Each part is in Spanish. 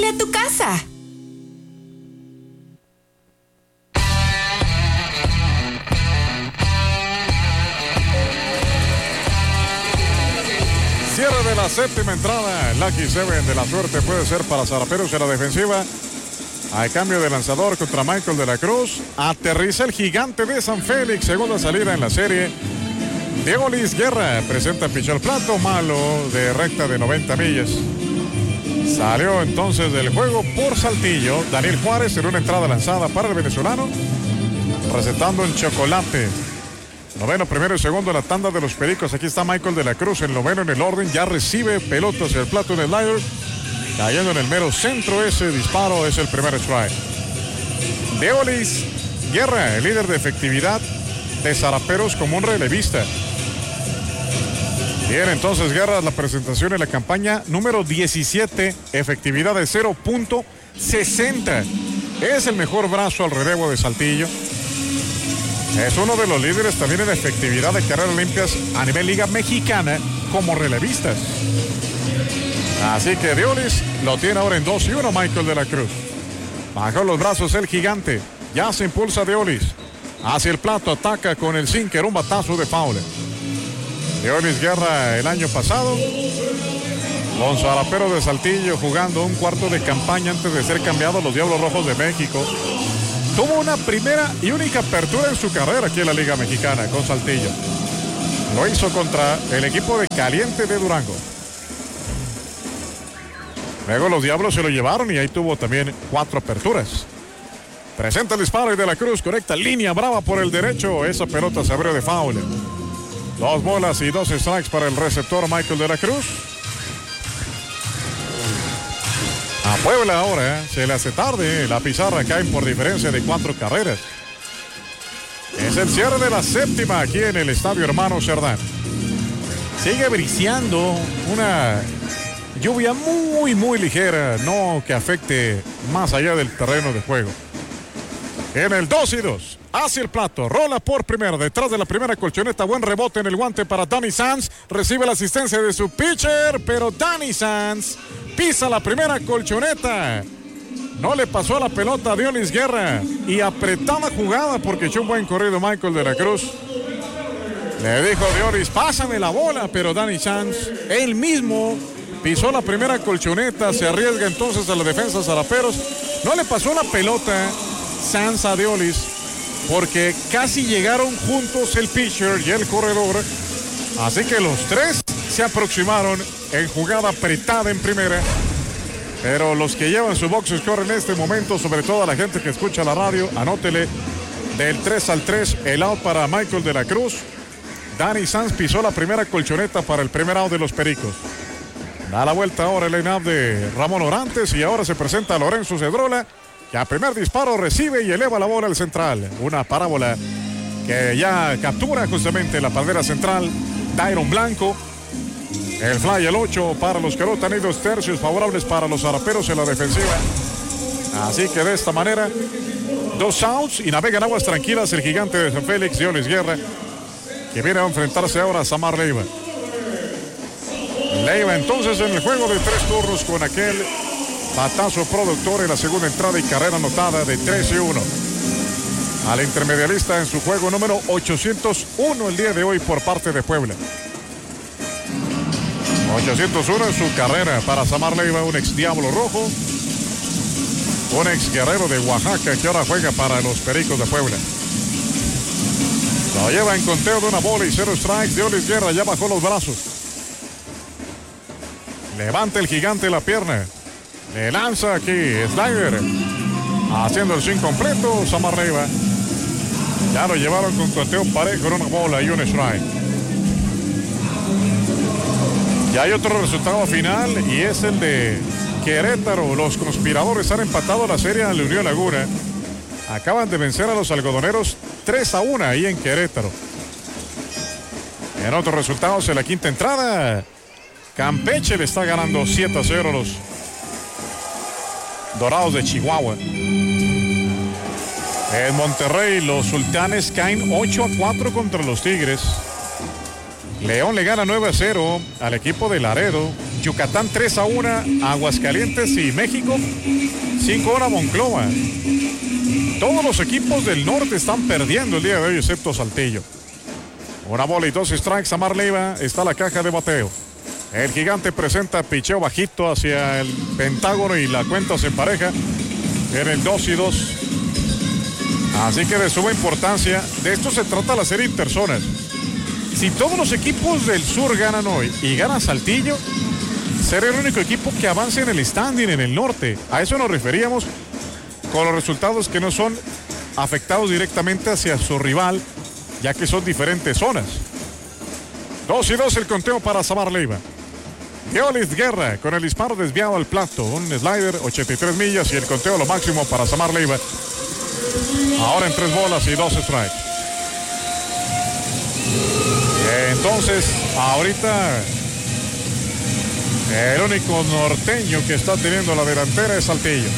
a tu casa. Cierre de la séptima entrada. Lucky Seven de la suerte puede ser para Zaraperos en la defensiva. Al cambio de lanzador contra Michael de la Cruz. Aterriza el gigante de San Félix. Segunda salida en la serie. Diolis Guerra presenta pichó al plato malo de recta de 90 millas. Salió entonces del juego por Saltillo. Daniel Juárez en una entrada lanzada para el venezolano. Recetando en chocolate. Noveno, primero y segundo en la tanda de los Pericos. Aquí está Michael de la Cruz, el noveno en el orden. Ya recibe pelota hacia el plato en el slider. Cayendo en el mero centro. Ese disparo es el primer strike. Diolis Guerra, el líder de efectividad de Zaraperos como un relevista. Bien, entonces Guerra, la presentación en la campaña número 17. Efectividad de 0.60. Es el mejor brazo al relevo de Saltillo. Es uno de los líderes también en efectividad de carreras limpias a nivel Liga Mexicana como relevistas. Así que Diolis lo tiene ahora en 2-1 Michael de la Cruz. Bajó los brazos el gigante. Ya se impulsa Diolis. Hacia el plato, ataca con el sinker, un batazo de foul. Diolis Guerra el año pasado con Zaraperos de Saltillo jugando un cuarto de campaña antes de ser cambiado a los Diablos Rojos de México. Tuvo una primera y única apertura en su carrera aquí en la Liga Mexicana con Saltillo. Lo hizo contra el equipo de Caliente de Durango. Luego los Diablos se lo llevaron y ahí tuvo también 4 aperturas. Presenta el disparo y de la Cruz conecta línea brava por el derecho. Esa pelota se abrió de foul. 2 bolas y 2 strikes para el receptor Michael de la Cruz. A Puebla ahora se le hace tarde. La pizarra cae por diferencia de 4 carreras. Es el cierre de la séptima aquí en el Estadio Hermano Cerdán. Sigue briseando una lluvia muy ligera, no que afecte más allá del terreno de juego. En el 2-2, hacia el plato, rola por primera, detrás de la primera colchoneta, buen rebote en el guante para Danny Sanz, recibe la asistencia de su pitcher, pero Danny Sanz pisa la primera colchoneta. No le pasó la pelota a Diolis Guerra y apretada jugada porque echó un buen corrido Michael de la Cruz. Le dijo Diolis, pásame la bola, pero Danny Sanz, él mismo, pisó la primera colchoneta, se arriesga entonces a la defensa Zaraperos. No le pasó la pelota Sanz a Diolis porque casi llegaron juntos el pitcher y el corredor. Así que los 3 se aproximaron en jugada apretada en primera. Pero los que llevan su box score en este momento, sobre todo a la gente que escucha la radio, anótele del 3-3, el out para Michael de la Cruz. Danny Sanz pisó la primera colchoneta para el primer out de los Pericos. Da la vuelta ahora el line-up de Ramón Orantes y ahora se presenta Lorenzo Cedrola, que a primer disparo recibe y eleva la bola al central. Una parábola que ya captura justamente la pradera central. Dairon Blanco. El fly el 8 para los que no han ido tercios favorables para los Zaraperos en la defensiva. Así que de esta manera, 2 outs y navegan aguas tranquilas el gigante de San Félix, Diolis Guerra, que viene a enfrentarse ahora a Samar Leiva. Leiva entonces en el juego de 3 turnos con aquel batazo productor en la segunda entrada y carrera anotada de 13-1. Al intermedialista en su juego número 801 el día de hoy por parte de Puebla. 801 en su carrera para Samar Leiva, un ex Diablo Rojo, un ex guerrero de Oaxaca que ahora juega para los Pericos de Puebla. Lo lleva en conteo de una bola y 0 strikes. Diolis Guerra ya bajó los brazos. Levanta el gigante la pierna. Le lanza aquí slider. Haciendo el swing completo. Samar Leiva. Ya lo llevaron con conteo parejo con una bola y un strike. Ya hay otro resultado final y es el de Querétaro. Los conspiradores han empatado la serie en la Unión Laguna. Acaban de vencer a los algodoneros 3-1 ahí en Querétaro. En otros resultados en la quinta entrada, Campeche le está ganando 7-0 a los Dorados de Chihuahua. En Monterrey, los Sultanes caen 8-4 contra los Tigres. León le gana 9-0 al equipo de Laredo. Yucatán 3-1 a Aguascalientes y México 5-1 a Monclova. Todos los equipos del norte están perdiendo el día de hoy, excepto Saltillo. Una bola y 2 strikes a Samar Leiva. Está la caja de bateo. El Gigante presenta picheo bajito hacia el Pentágono y la cuenta se empareja en el 2-2. Así que de suma importancia, de esto se trata la serie interzonas. Si todos los equipos del sur ganan hoy y gana Saltillo, será el único equipo que avance en el standing en el norte. A eso nos referíamos con los resultados que no son afectados directamente hacia su rival, ya que son diferentes zonas. 2-2 el conteo para Samar Leiva. Diolis Guerra con el disparo desviado al plato. Un slider, 83 millas y el conteo lo máximo para Samar Leiva. Ahora en 3 bolas y 2 strikes. Entonces, ahorita el único norteño que está teniendo la delantera es Saltillo.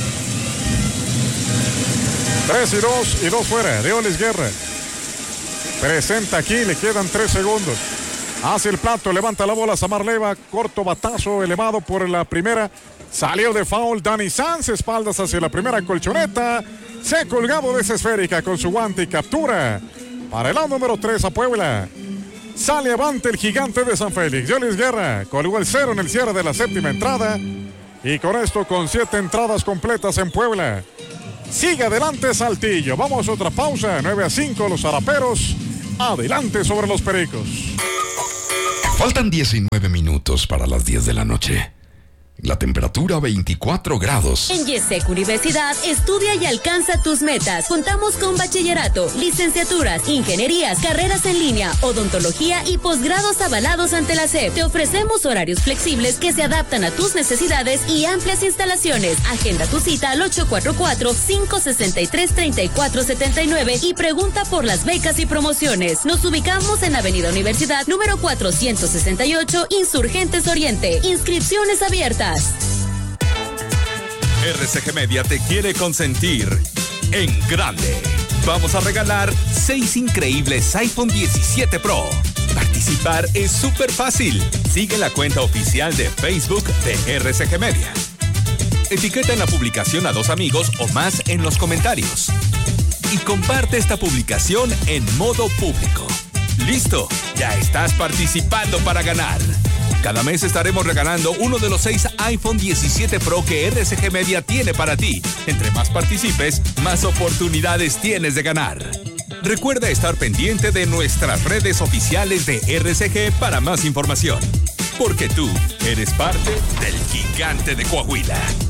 3-2 y 2 fuera. Diolis Guerra presenta aquí, le quedan 3 segundos. Hace el plato, levanta la bola Samar Leiva, corto batazo elevado por la primera. Salió de foul Danny Sanz, espaldas hacia la primera colchoneta. Se ha colgado de esa esférica con su guante y captura. Para el lado número 3 a Puebla. Sale avante el Gigante de San Félix. Diolis Guerra colgó el 0 en el cierre de la séptima entrada. Y con esto, con 7 entradas completas en Puebla, sigue adelante Saltillo. Vamos a otra pausa. 9-5 los Zaraperos. Adelante sobre los Pericos. Faltan 19 minutos para las 10 de la noche. La temperatura 24 grados. En YESEC Universidad, estudia y alcanza tus metas. Contamos con bachillerato, licenciaturas, ingenierías, carreras en línea, odontología y posgrados avalados ante la SEP. Te ofrecemos horarios flexibles que se adaptan a tus necesidades y amplias instalaciones. Agenda tu cita al 844-563-3479 y pregunta por las becas y promociones. Nos ubicamos en Avenida Universidad, número 468, Insurgentes Oriente. Inscripciones abiertas. RCG Media te quiere consentir en grande. Vamos a regalar 6 increíbles iPhone 17 Pro. Participar es súper fácil. Sigue la cuenta oficial de Facebook de RCG Media. Etiqueta en la publicación a 2 amigos o más en los comentarios. Y comparte esta publicación en modo público. ¡Listo! Ya estás participando para ganar. Cada mes estaremos regalando uno de los 6 iPhone 17 Pro que RCG Media tiene para ti. Entre más participes, más oportunidades tienes de ganar. Recuerda estar pendiente de nuestras redes oficiales de RCG para más información. Porque tú eres parte del Gigante de Coahuila.